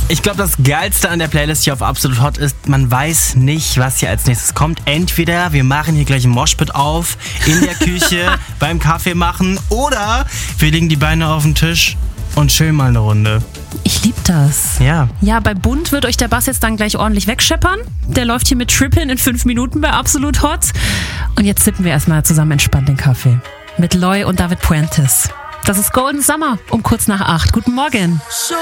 Ich glaube, das Geilste an der Playlist hier auf Absolut Hot ist, man weiß nicht, was hier als nächstes kommt. Entweder wir machen hier gleich ein Moshpit auf, in der Küche, beim Kaffee machen, oder wir legen die Beine auf den Tisch und chillen mal eine Runde. Ich lieb das. Ja. Ja, bei Bunt wird euch der Bass jetzt dann gleich ordentlich wegscheppern. Der läuft hier mit Trippin in 5 Minuten bei Absolut Hot. Und jetzt sippen wir erstmal zusammen entspannt den Kaffee. Mit Loy und David Puentes. Das ist Golden Summer um kurz nach 8. Guten Morgen.